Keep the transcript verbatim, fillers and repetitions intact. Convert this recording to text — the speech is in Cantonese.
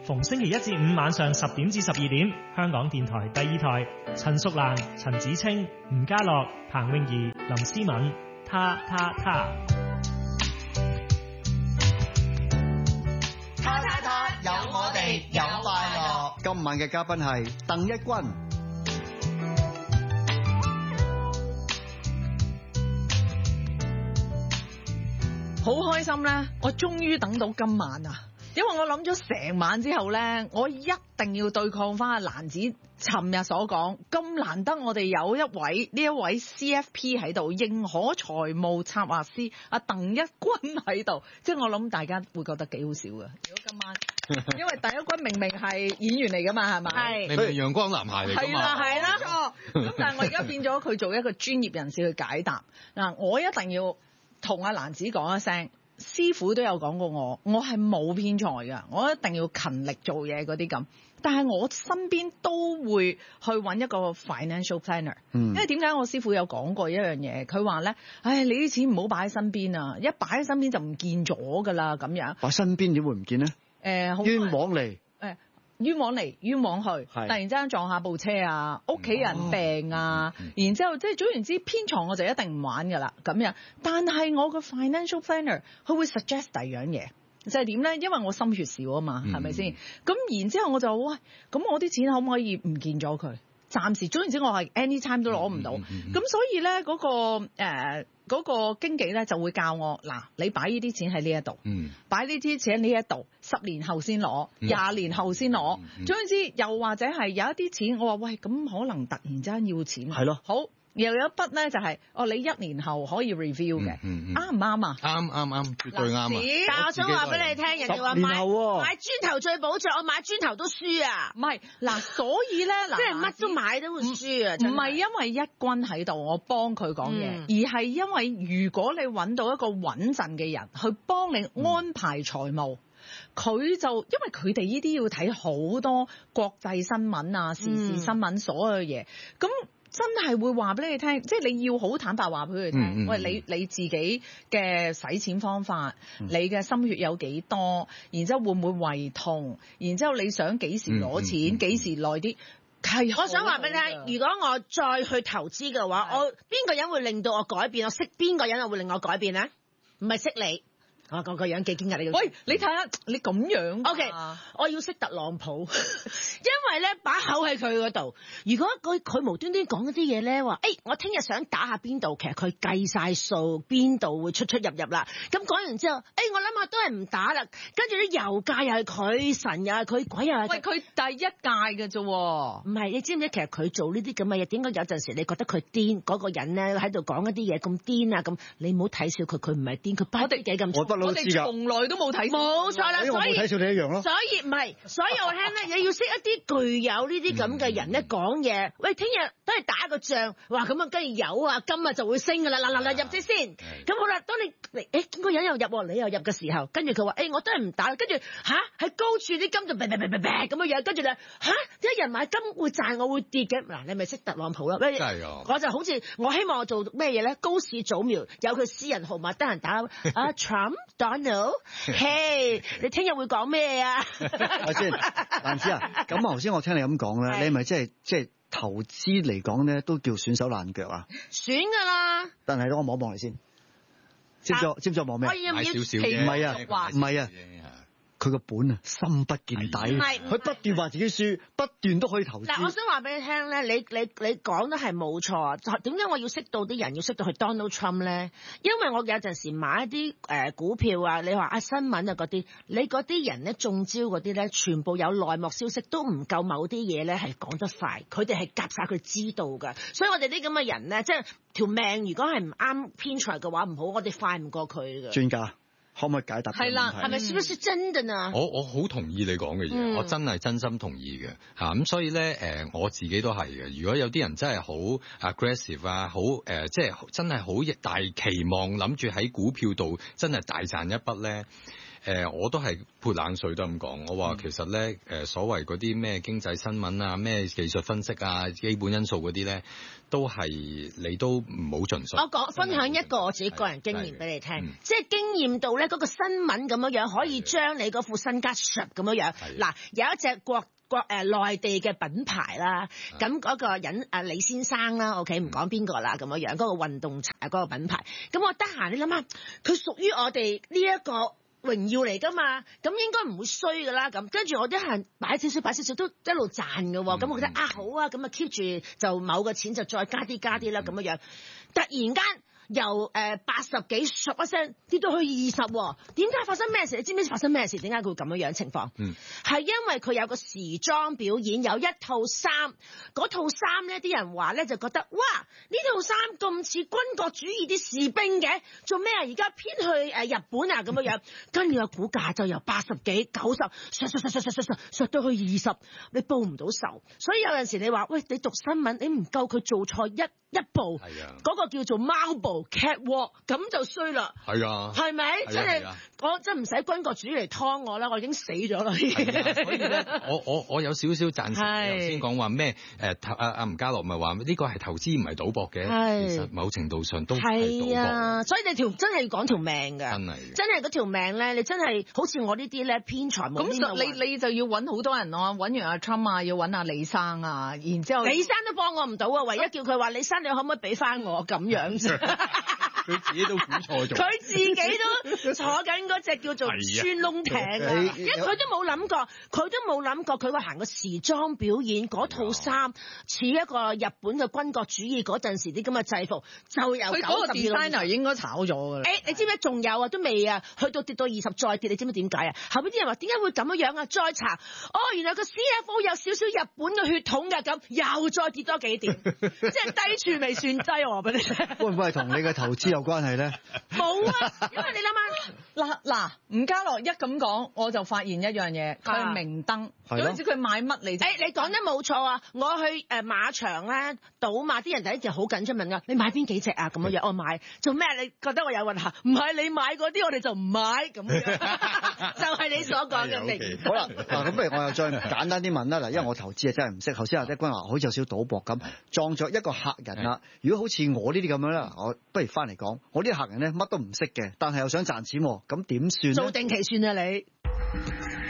逢星期一至五晚上十點至十二點，香港電台第二台，陳淑蘭、陳子清、吳家樂、彭詠儀、林思敏，他他他。 他他他，有我哋，有快樂。 今晚嘅嘉賓係鄧一軍。 好開心咧！我終於等到今晚啊！因為我諗咗成晚之後咧，我一定要對抗翻阿蘭子尋日所講，咁難得我哋有一位呢一位 C F P 喺度，認可財務策劃師阿鄧一軍喺度，即係我諗大家會覺得幾好笑㗎。如果今晚，因為鄧一軍明明係演員嚟㗎嘛，係咪？係。 明明陽光男孩嚟㗎嘛。係啦， 係啦。錯。咁但係我而家變咗佢做一個專業人士去解答嗱，我一定要同阿蘭子講一聲。師傅都有講過我，我係冇偏財㗎，我一定要勤力做嘢嗰啲咁。但係我身邊都會去揾一個 financial planner，嗯、因為點解我師傅有講過一樣嘢，佢話咧，唉，你啲錢唔好擺喺身邊啊，一擺喺身邊就唔見咗㗎啦，咁樣。 擺身邊點會唔見呢？誒、呃，冤枉嚟。誒。 冤枉嚟，冤枉去，突然之間撞下部車啊，屋企人病啊，嗯、然之後即係總言之偏財我就一定唔玩㗎啦咁樣。但係我個 financial planner 佢會 suggest 第二樣嘢，就係點咧？因為我心血少啊嘛，係咪先？咁然之後我就喂，咁我啲錢可唔可以唔見咗佢？暫時總言之我係 anytime 都攞唔到，咁、嗯嗯嗯、所以咧嗰、嗰個誒。呃嗰個經紀咧就會教我嗱，你擺呢啲錢喺呢一度，擺呢啲錢喺呢一度，十年後先攞，廿、嗯、年後先攞。總之又或者係有一啲錢，我話喂，咁可能突然之間要錢，係咯，好。又有一筆咧就係、是、哦，你一年後可以 review 嘅，啱唔啱啊？啱啱啱，絕對啱啊！ 但係我想話俾你聽，人哋話買買磚頭最保障，我買磚頭都輸啊！ 唔係嗱，所以咧嗱， 即係乜都買都會輸啊！ 唔係因為一軍喺度，我幫佢講嘢，嗯、而係因為如果你揾到一個穩陣嘅人去幫你安排財務，佢、嗯、就因為佢哋呢啲要睇好多國際新聞啊、時事新聞所有嘢，咁、嗯。真係會話俾你聽，即係你要好坦白話俾佢聽。嗯嗯、喂，你你自己嘅使錢方法，嗯、你嘅心血有幾多？然之後會唔會胃痛？然之後你想幾時攞錢？幾、嗯嗯、時耐啲？係我想話俾你聽，如果我再去投資嘅話，是我邊個人會令到我改變？我識邊個人會令我改變咧？唔係識你。我個個樣幾驚訝你個， 喂，你睇下你咁樣 ，O K，我要識特朗普，因為咧把口喺佢嗰度。如果佢佢無端端講嗰啲嘢咧，話誒、欸，我聽日想打下邊度，其實佢計晒數，邊度會出出入入啦。咁講完之後，誒、欸，我諗下都係唔打啦。跟住啲油價又係佢，神又係佢，鬼又係佢。 喂，佢第一屆嘅啫， 唔係你知唔知？其實佢做呢啲咁嘅嘢，點解有陣時你覺得佢癲？嗰、那個人咧喺度講一啲嘢咁癲啊咁，你唔好睇小佢，佢唔係癲，佢不得幾咁。 我哋從來都冇睇， 冇錯啦，所以睇少你一樣咯。 所以唔係，所以我聽咧，你要識一啲具有呢啲咁嘅人咧講嘢。喂，聽日都係打個仗，哇咁啊，跟住有啊，今日就會升噶啦，嗱嗱嗱入隻先。咁好啦，當你誒見個人又入，你又入嘅時候，跟住佢話誒，我都係唔打，跟住吓喺高處啲金就嗶嗶嗶嗶嗶咁嘅樣，跟住咧吓一人買金會賺，我會跌嘅。嗱，你咪識特朗普啦。真係啊！我就好似我希望我做咩嘢咧？高市早苗有佢私人號碼，得閒打啊 Trump。Donald，嘿， hey, 你聽日會講咩啊？ 係先，蘭子啊，咁頭先我聽你咁講咧，你係咪即係即係投資嚟講咧，都叫損手爛腳啊？ 損噶啦！ 但係我望一望你先，接咗、啊、接咗望咩？ 買少少唔係啊，唔係啊。佢個本啊，深不見底。佢不斷話自己輸，不斷都可以投資。 嗱，我想話俾你聽咧，你你你講得係冇錯。點解我要識到啲人，要識到去 Donald Trump 咧？因為我有陣時買一啲誒、呃、股票啊，你話啊新聞啊嗰啲，你嗰啲人咧中招嗰啲咧，全部有內幕消息，都唔夠某啲嘢咧係講得快。佢哋係夾晒佢知道㗎，所以我哋啲咁嘅人咧，即係條命如果係唔啱偏財嘅話，唔好，我哋快唔過佢㗎。 專家。可唔可以解答？ 係啦，係咪是不是真的啊？ 我我好同意你講嘅嘢，嗯、我真係真心同意嘅嚇。咁、啊、所以咧，誒、呃、我自己都係嘅。如果有啲人真係好 aggressive 啊，好誒、呃，即係真係好大期望，諗住喺股票度真係大賺一筆咧。誒、 呃、我都係潑冷水都咁講。我話其實咧誒、呃、所謂嗰啲咩經濟新聞啊、咩技術分析啊、基本因素嗰啲咧，都係你都唔好盡信。 我講分享一個我自己個人經驗俾你聽，嗯、即係經驗到咧嗰個新聞咁樣樣可以將你嗰副身家咁樣樣。嗱，有一隻國。國誒內地嘅品牌啦，咁嗰個人誒李先生啦 ，OK 唔講邊個啦，咁樣樣嗰個運動茶嗰個品牌，咁我得閒你諗下，佢屬於我哋呢一個榮耀嚟㗎嘛，咁應該唔會衰㗎啦，咁跟住我得閒擺少少擺少少都一路賺㗎喎，咁、嗯、我覺得啊好啊，咁啊 keep 住就某個錢就再加啲加啲啦，咁樣樣，突然間。由誒八十幾十一聲跌到去二十，點解發生咩事？你知唔知發生咩事？點解佢會咁樣樣情況？嗯，係因為佢有個時裝表演，有一套衫，嗰套衫咧，啲人話咧就覺得，哇！呢套衫咁似軍國主義啲士兵嘅，做咩啊？而家偏去誒日本啊咁樣樣，跟住個股價就由八十幾九十，削削削削削削削削到去二十，你報唔到仇。所以有陣時你話，喂，你讀新聞，你唔夠佢做錯一一步，嗰個叫做貓步 catwalk， 咁就衰啦。係啊，係咪？真係我真唔使軍國主義嚟劏我啦，我已經死咗啦。 所以咧，我我我有少少贊成頭先講話咩？誒阿阿吳家樂咪話呢個係投資唔係賭博嘅，其實某程度上都係賭博。 啊，所以你條真係要講條命㗎， 真係真係嗰條命咧，你真係好似我呢啲咧偏財冇邊度。 咁你你就要揾好多人咯，揾完阿 Trump 啊，要揾阿李生啊，然之後李生都幫我唔到啊，唯一叫佢話李生。你可唔可以俾翻我咁樣啫？ 佢自己都估錯咗。 佢自己都坐緊嗰隻叫做穿窿艇啊！因為佢都冇諗過，佢都冇諗過，佢話行個時裝表演嗰套衫似一個日本嘅軍國主義嗰陣時啲咁嘅制服，就由九十二 designer 應該炒咗㗎啦。 誒，你知唔知仲有啊？都未啊，去到跌到二十再跌，你知唔知點解啊？後邊啲人話點解會咁樣樣啊？再查，哦，原來個 C F O 有少少日本嘅血統㗎，咁又再跌多幾點，即係低處未算低，我話俾你聽。 會唔會係同你嘅投資有關係咧？ 冇啊，因為你諗下， 嗱嗱，吳家樂一咁講，我就發現一樣嘢，佢係明燈。總之佢買乜你就。 誒，你講得冇錯啊！我去誒馬場咧賭馬，啲人第一件好緊張問㗎，你買邊幾隻啊？咁樣樣我買做咩？你覺得我有運行？唔係你買嗰啲，我哋就唔買咁樣。就係你所講嘅明。 好啦，嗱咁不如我又再簡單啲問啦。嗱，因為我投資啊真係唔識。頭先阿德君話好似有少賭博咁，撞咗一個客人啦。如果好似我呢啲咁樣咧，我不如翻嚟講，我呢啲客人咧乜都唔識嘅，但係又想賺錢，咁點算咧？ 做定期算啊你。